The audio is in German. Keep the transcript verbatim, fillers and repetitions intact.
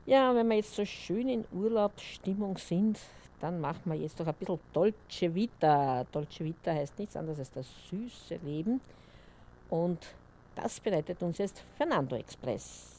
Ja, wenn wir jetzt so schön in Urlaubsstimmung sind, dann machen wir jetzt doch ein bisschen Dolce Vita. Dolce Vita heißt nichts anderes als das süße Leben. Und das bereitet uns jetzt Fernando Express.